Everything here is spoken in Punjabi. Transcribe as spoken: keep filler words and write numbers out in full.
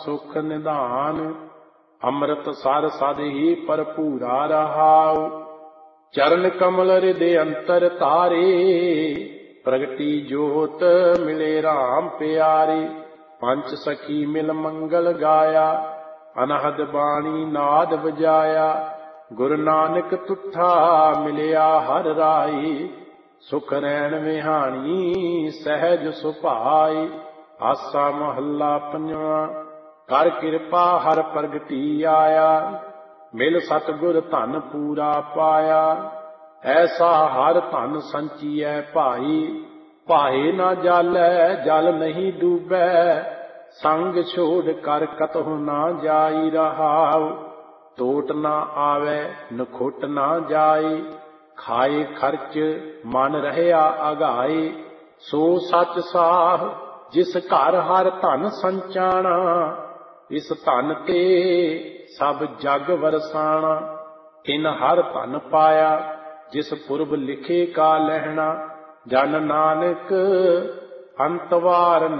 ਸੁਖ ਨਿਧਾਨ। ਅੰਮ੍ਰਿਤ ਸਰ ਸਦ ਹੀ ਭਰਪੂਰਾ ਰਹਾਉ। ਚਰਨ ਕਮਲ ਹਿਰਦੇ ਅੰਤਰ ਧਾਰੇ। ਪ੍ਰਗਟੀ ਜੋਤ ਮਿਲੇ ਰਾਮ ਪਿਆਰੇ। ਪੰਚ ਸਖੀ ਮਿਲ ਮੰਗਲ ਗਾਇਆ। ਅਨਹਦ ਬਾਣੀ ਨਾਦ ਵਜਾਇਆ। ਗੁਰੂ ਨਾਨਕ ਤੁਠਾ ਮਿਲਿਆ ਹਰ ਰਾਈ। ਸੁਖ ਰੈਣ ਵਿਹਾਣੀ ਸਹਿਜ ਸੁਭਾਈ। ਆਸਾ ਮਹੱਲਾ ਪੰਜਵਾਂ। ਕਰ ਕਿਰਪਾ ਹਰ ਪ੍ਰਗਟੀ ਆਇਆ। ਮਿਲ ਸਤਿਗੁਰ ਧਨ ਪੂਰਾ ਪਾਇਆ। ਐਸਾ ਹਰ ਧਨ ਸੰਚੀਐ ਭਾਈ। ਭਾਏ ਨਾ ਜਾਲੈ ਜਲ ਨਹੀਂ ਡੂਬੈ। ਸੰਗ ਛੋੜ ਕਰ ਕਤਹੁ ਨਾ ਜਾਈ ਰਹਾਉ। ਟੋਟ ਨਾ ਆਵੈ ਨਖੁੱਟ ਨਾ ਜਾਏ। ਖਾਏ ਖਰਚ ਮਨ ਰਹਿਆ ਅਗਾਏ। ਸੋ ਸੱਚ ਸਾਹ ਜਿਸ ਘਰ ਹਰ ਧਨ ਸੰਚਾਣਾ। ਇਸ ਧਨ ਤੇ ਸਭ ਜਗ ਵਰਸਾਣਾ। ਇਨ ਹਰ ਧਨ ਪਾਇਆ ਜਿਸ ਪੁਰਬ ਲਿਖੇ ਕਾ ਲਹਿਣਾ। ਜਨ ਨਾਨਕ ਅੰਤਵਾਰ